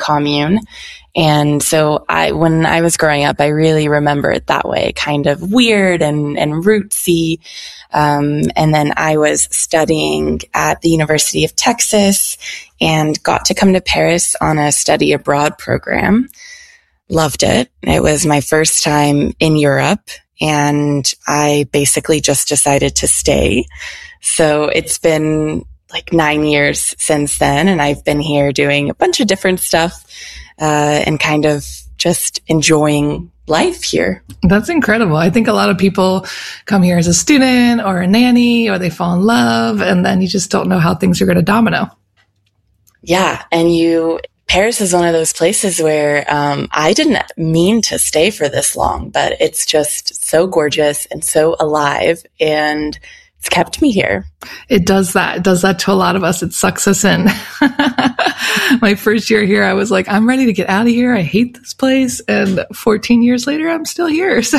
commune. And so when I was growing up, I really remember it that way, kind of weird and rootsy. And then I was studying at the University of Texas and got to come to Paris on a study abroad program. Loved it. It was my first time in Europe, and I basically just decided to stay. So it's been like 9 years since then, and I've been here doing a bunch of different stuff, and kind of just enjoying life here. That's incredible. I think a lot of people come here as a student or a nanny, or they fall in love, and then you just don't know how things are going to domino. Yeah. And Paris is one of those places where I didn't mean to stay for this long, but it's just so gorgeous and so alive, and it's kept me here. It does that. It does that to a lot of us. It sucks us in. My first year here, I was like, I'm ready to get out of here. I hate this place. And 14 years later, I'm still here. So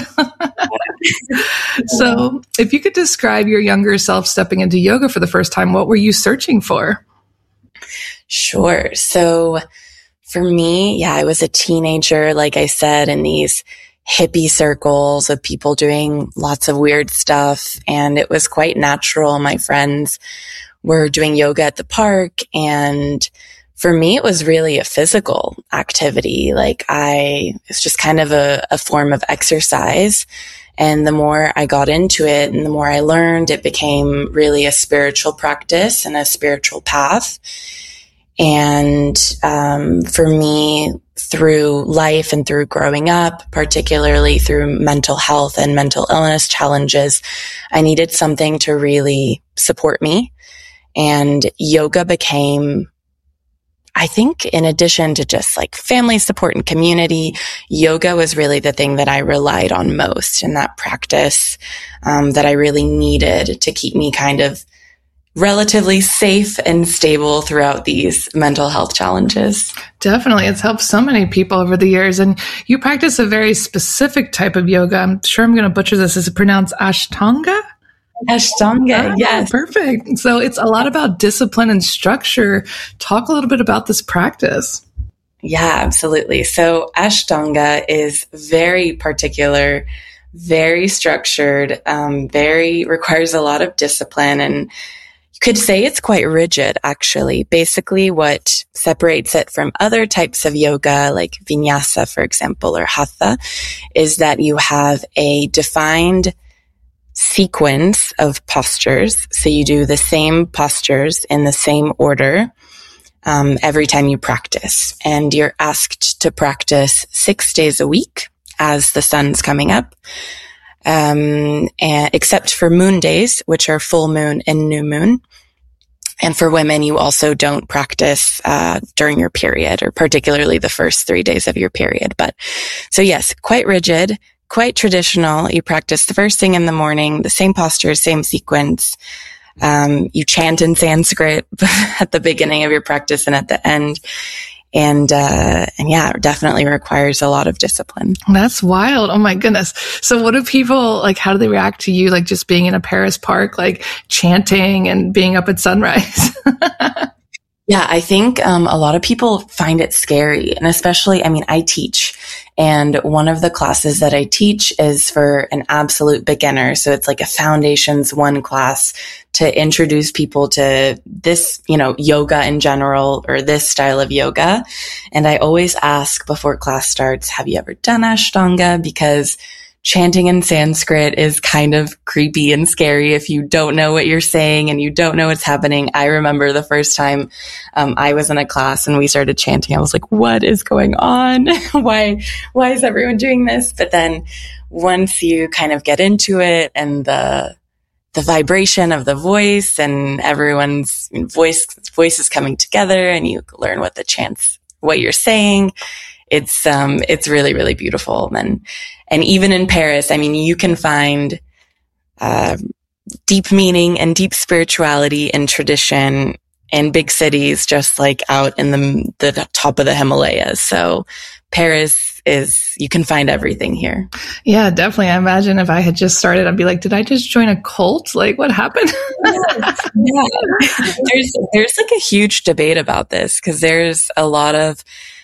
if you could describe your younger self stepping into yoga for the first time, what were you searching for? Sure. So for me, I was a teenager, like I said, in these hippie circles of people doing lots of weird stuff. And it was quite natural. My friends were doing yoga at the park. And for me, it was really a physical activity. It's just kind of a form of exercise. And the more I got into it and the more I learned, it became really a spiritual practice and a spiritual path. And for me, through life and through growing up, particularly through mental health and mental illness challenges, I needed something to really support me. And yoga became, I think, in addition to just like family support and community, yoga was really the thing that I relied on most, and that practice that I really needed to keep me kind of relatively safe and stable throughout these mental health challenges. Definitely. It's helped so many people over the years. And you practice a very specific type of yoga. I'm sure I'm going to butcher this. Is it pronounced Ashtanga? Ashtanga, yes. Perfect. So it's a lot about discipline and structure. Talk a little bit about this practice. Yeah, absolutely. So Ashtanga is very particular, very structured, requires a lot of discipline, and you could say it's quite rigid, actually. Basically, what separates it from other types of yoga, like vinyasa, for example, or hatha, is that you have a defined sequence of postures. So you do the same postures in the same order every time you practice. And you're asked to practice 6 days a week as the sun's coming up. And except for moon days, which are full moon and new moon. And for women, you also don't practice during your period, or particularly the first 3 days of your period. But so yes, quite rigid, quite traditional. You practice the first thing in the morning, the same posture, same sequence. You chant in Sanskrit at the beginning of your practice and at the end. And yeah, it definitely requires a lot of discipline. That's wild. Oh my goodness. So what do people, how do they react to you, just being in a Paris park, chanting and being up at sunrise? Yeah, I think a lot of people find it scary. And especially, I teach. And one of the classes that I teach is for an absolute beginner. So it's like a Foundations 1 class to introduce people to this, yoga in general, or this style of yoga. And I always ask before class starts, have you ever done Ashtanga? Because chanting in Sanskrit is kind of creepy and scary if you don't know what you're saying and you don't know what's happening. I remember the first time I was in a class and we started chanting, I was like, what is going on? Why is everyone doing this? But then once you kind of get into it, and the vibration of the voice and everyone's voices coming together, and you learn what you're saying, it's really, really beautiful. And even in Paris, you can find deep meaning and deep spirituality and tradition in big cities, just like out in the top of the Himalayas. So Paris you can find everything here. Yeah, definitely. I imagine if I had just started, I'd be like, did I just join a cult? What happened? Yeah. There's a huge debate about this, because there's a lot of